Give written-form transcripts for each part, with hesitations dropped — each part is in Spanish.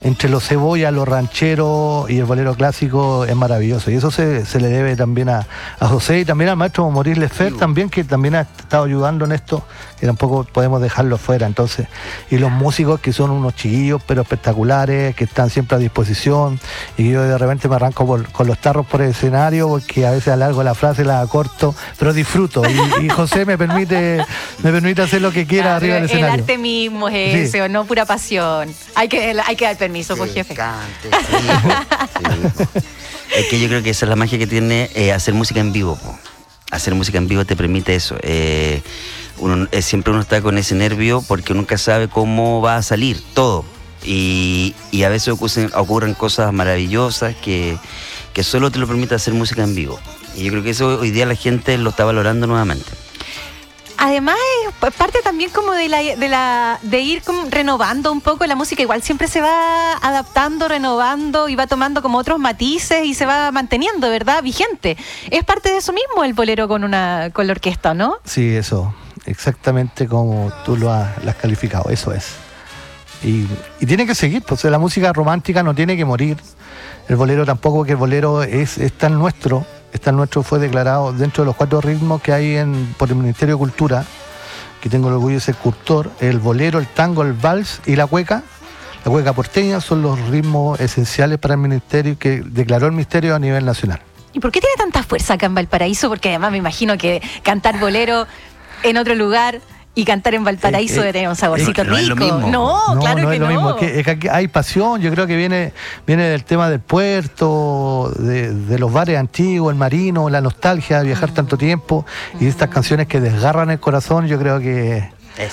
entre los cebollas, los rancheros y el bolero clásico es maravilloso. Y eso se le debe también a José y también al maestro Maurice Lefebvre también, que también ha estado ayudando en esto, que tampoco podemos dejarlo fuera. Entonces, y los músicos que son unos chiquillos pero espectaculares, que están siempre a disposición, y yo de repente me arranco con los tarros por el escenario, porque a veces alargo la frase, la acorto, pero disfruto. Y José me permite hacer lo que quiera arriba del escenario. El arte mismo es eso, no pura pasión. Hay que dar permiso, pues, jefe. Es que yo creo que esa es la magia que tiene hacer música en vivo. Hacer música en vivo te permite eso. Siempre uno está con ese nervio porque nunca sabe cómo va a salir todo. Y a veces ocurren cosas maravillosas que solo te lo permite hacer música en vivo. Y yo creo que eso hoy día la gente lo está valorando nuevamente. Además, es parte también como de ir como renovando un poco la música. Igual siempre se va adaptando, renovando y va tomando como otros matices y se va manteniendo, ¿verdad? Vigente. Es parte de eso mismo el bolero con la orquesta, ¿no? Sí, eso. Exactamente como tú lo has calificado. Eso es. Y tiene que seguir. Pues la música romántica no tiene que morir. El bolero tampoco, que el bolero es tan nuestro. Fue declarado dentro de los 4 ritmos que hay por el Ministerio de Cultura, que tengo el orgullo de ser cultor. El bolero, el tango, el vals y la cueca porteña son los ritmos esenciales para el ministerio, que declaró el ministerio a nivel nacional. ¿Y por qué tiene tanta fuerza acá en Valparaíso? Porque además me imagino que cantar bolero en otro lugar y cantar en Valparaíso debe tener un saborcito rico. No es lo mismo. No, claro que es lo no. mismo. Es que aquí hay pasión. Yo creo que viene del tema del puerto, de los bares antiguos, el marino, la nostalgia de viajar tanto tiempo, y estas canciones que desgarran el corazón. Yo creo que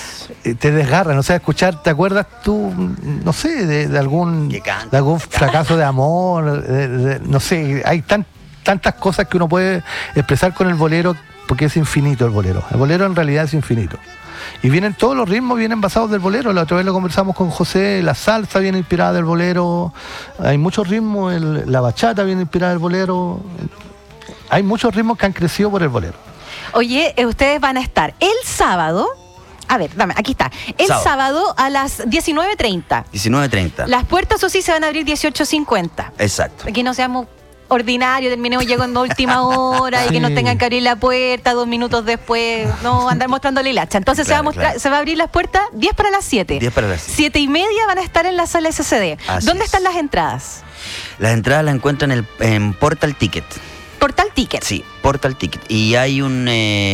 te desgarran. O sea, escuchar, ¿te acuerdas tú, no sé, de algún fracaso de amor? No sé, hay tantas cosas que uno puede expresar con el bolero, porque es infinito el bolero. El bolero en realidad es infinito. Y todos los ritmos vienen basados del bolero. La otra vez lo conversamos con José, la salsa viene inspirada del bolero, hay muchos ritmos, la bachata viene inspirada del bolero, hay muchos ritmos que han crecido por el bolero. Oye, ustedes van a estar el sábado, aquí está, el sábado a las 19:30. 19:30. Las puertas, eso sí, se van a abrir 18:50. Exacto. Aquí no seamos ordinario, terminemos llegando a última hora y que nos tengan que abrir la puerta 2 minutos después, no andar mostrando la hilacha. Entonces se va a abrir las puertas 10 para las 7. 10 para las 7. 7:30 van a estar en la sala SCD. ¿Dónde están las entradas? Las entradas las encuentran en Portal Ticket. Portal Ticket. Sí, Portal Ticket. Y hay un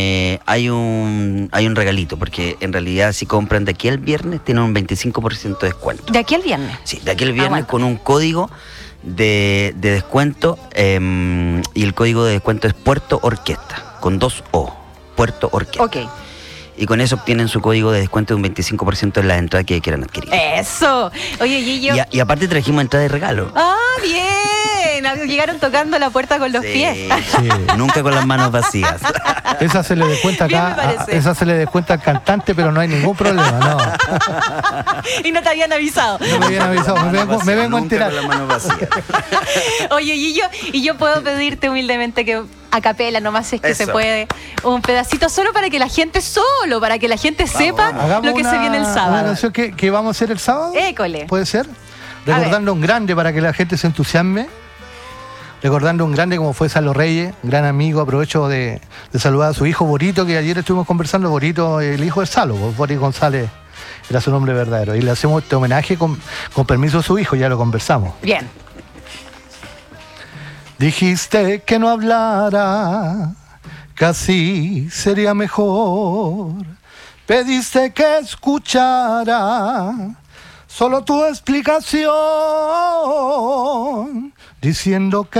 regalito, porque en realidad si compran de aquí al viernes tienen un 25% de descuento. ¿De aquí al viernes? Sí, de aquí al viernes con un código de descuento, y el código de descuento es Puerto Orquesta, con 2 O, Puerto Orquesta. Ok. Y con eso obtienen su código de descuento de un 25% en las entradas que quieran adquirir. ¡Eso! Oye, Gillo. Y aparte trajimos entradas de regalo. ¡Ah, bien! Llegaron tocando la puerta con los pies. Sí. Nunca con las manos vacías. Esa se le descuenta acá, esa se le descuenta al cantante, pero no hay ningún problema, no. Y no te habían avisado. No me habían avisado, me vengo a enterar. Con las manos vacías. Oye, Gillo, y yo puedo pedirte humildemente que a capela nomás, es que se puede, un pedacito solo para que la gente sepa lo que se viene el sábado. ¿Una canción que vamos a hacer el sábado? École. ¿Puede ser? Recordando un grande para que la gente se entusiasme. Recordando un grande como fue Salo Reyes, gran amigo. Aprovecho de saludar a su hijo Borito, que ayer estuvimos conversando. Borito, el hijo de Salo, Boris González era su nombre verdadero. Y le hacemos este homenaje con permiso de su hijo, ya lo conversamos. Bien. Dijiste que no hablara, casi sería mejor. Pediste que escuchara solo tu explicación, diciendo que